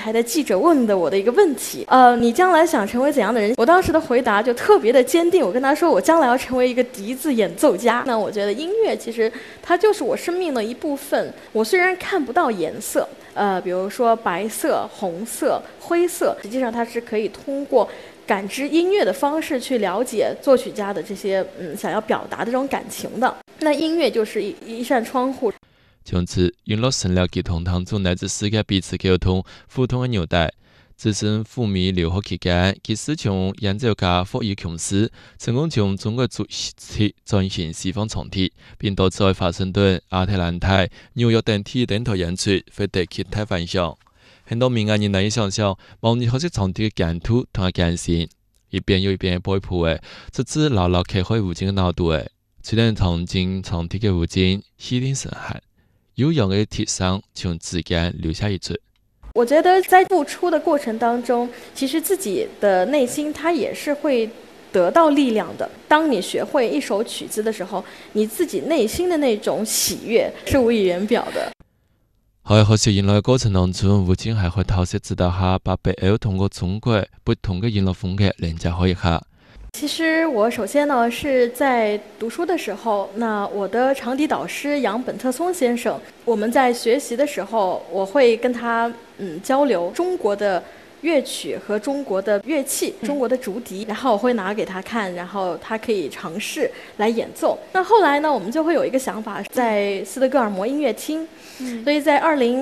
台的记者问的我的一个问题，你将来想成为怎样的人？我当时的回答就特别的坚定，我跟他说我将来要成为一个笛子演奏家。那我觉得音乐其实它就是我生命的一部分，我虽然看不到颜色，比如说白色、红色、灰色，实际上它是可以通过感知音乐的方式去了解作曲家的这些想要表达的这种感情的。那音乐就是一扇窗户。 从此，音乐成了佢同當中來自世界彼此溝通、互通嘅紐帶。自身赴美留學期間，佢師從演奏家霍爾瓊斯成功將中國作曲轉型西方重提，並導致在華盛頓、亞特蘭大、紐約等地電台演出，獲得極大反響。很多明眼人難以想象，某年學識重提嘅感觸同埋感性，一遍又一遍背譜嘅，直至牢牢刻開吳京嘅腦度嘅，雖然曾經重提嘅吳京氣定神閒。悠揚嘅鐵聲從指尖流下一直。 我覺得在付出的過程當中，其實自己的內心它也是會得到力量的。當你學會一首曲子的時候，你自己內心的那種喜悅是無以言表的。 喺學習音樂嘅過程當中，吳京還會透析指導下，把北歐通過中國不同嘅音樂風格連結開一下。 其實我首先呢是在讀書的時候，那我的長笛導師楊本特松先生，我們在學習的時候，我會跟他交流中國的樂曲和中國的樂器，中國的竹笛，然後我會拿給他看，然後他可以嘗試來演奏。那後來呢，我們就會有一個想法，在斯德哥爾摩音樂廳，所以在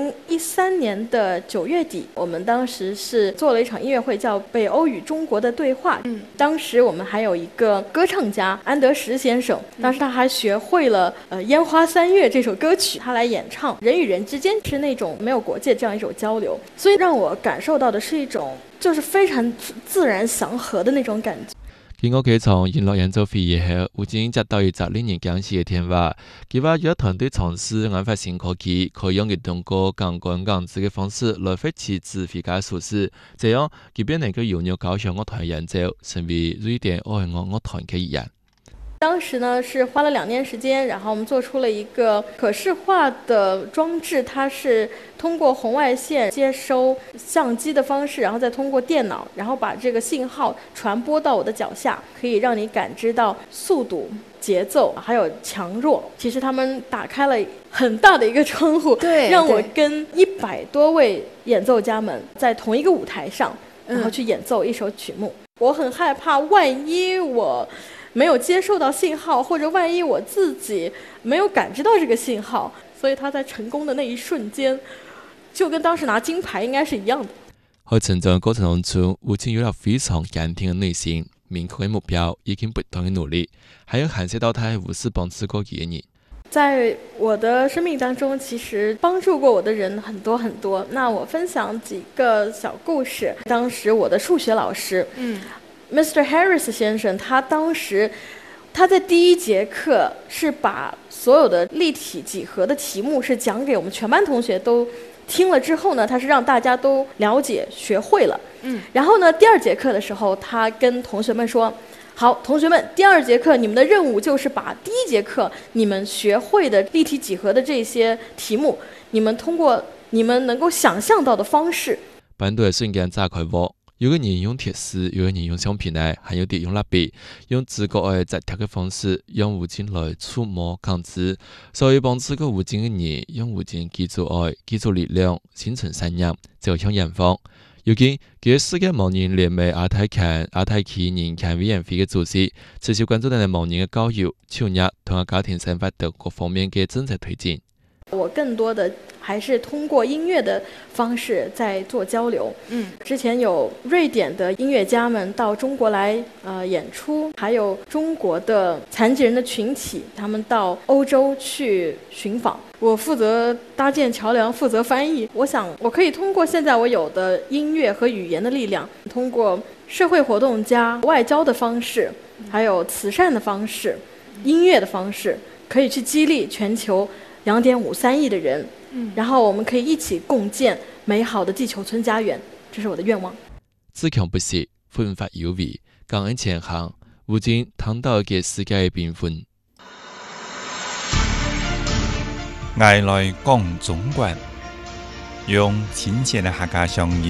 2013年的9月底，我們當時是做了一場音樂會，叫《北歐與中國的對話》。當時我們還有一個歌唱家安德石先生，當時他還學會了《煙花三月》這首歌曲，他來演唱。人與人之間是那種沒有國界這樣一種交流，所以讓我感受到的是一種就是非常自然祥和的那種感覺。 經過幾場音樂演奏會以後，吳京接到一則令人感謝嘅電話，佢話有團隊嘗試研發新科技，可以用佢通過感官感知嘅方式來揮起指揮家數字，這樣佢便能夠融入交響樂團演奏，成為瑞典愛樂樂團嘅一員。 當時呢是花了2年時間，然後我們做出了一個可視化的裝置，它是通過紅外線接收相機的方式，然後再通過電腦，然後把這個信號傳播到我的腳下，可以讓你感知到速度、節奏還有強弱。其實他們打開了很大的一個窗戶，對，讓我跟100多位演奏家們在同一個舞台上，然後去演奏一首曲目。我很害怕，萬一我沒有接受到信號，或者萬一我自己沒有感知到這個信號，所以他在成功的那一瞬間，就跟當時拿金牌應該是一樣的。 喺成長嘅過程當中，吳京有了非常堅定嘅內心、明確嘅目標，已經不斷嘅努力，還有感謝到他係無私幫助過嘅人。 在我的生命當中，其實幫助過我的人很多很多。那我分享幾個小故事。當時我的數學老師Mr. Harris 先生，他當時他在第1節課是把所有的立體幾何的題目是講給我們全班同學都聽了之後呢，他是讓大家都了解學會了。然後呢，第2節課的時候，他跟同學們說，好，同學們，第2節課你們的任務就是把第1節課你們學會的立體幾何的這些題目，你們通過你們能夠想象到的方式， 班隊瞬間炸開鍋。有個人用鐵絲，有個人用橡皮泥，還有啲用蠟筆，用直覺嘅直貼嘅方式，讓吳京來觸摸感知。所以幫助個吳京嘅人，用吳京記住愛，記住力量，心存信任，走向遠方。如今，佢係世界盲人聯盟亞太區人權委員會嘅主席，持續關注人哋盲人嘅教育、就業同埋家庭生活等各方面嘅政策推進。 我更多的還是通過音樂的方式在做交流。之前有瑞典的音樂家們到中國來演出，還有中國的殘疾人的群體，他們到歐洲去尋訪。我負責搭建橋樑，負責翻譯。我想我可以通過現在我有的音樂和語言的力量，通過社會活動家、外交的方式，還有慈善的方式、音樂的方式，可以去激勵全球2.53億的人，然後我們可以一起共建美好的地球村家園，這是我的願望。 自強不息，奮發有為，感恩前行，吳京睇到嘅世界嘅變幻。 愛來講中國，用親切的客家鄉語